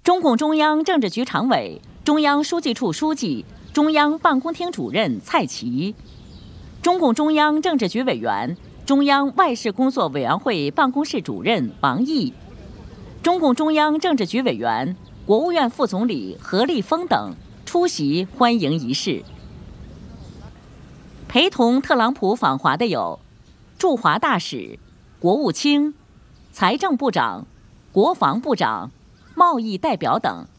中共中央政治局常委、中央书记处书记、中央办公厅主任蔡奇，中共中央政治局委员、中央外事工作委员会办公室主任王毅，中共中央政治局委员、国务院副总理何立峰等出席欢迎仪式。陪同特朗普访华的有驻华大使、国务卿、财政部长、国防部长、贸易代表等。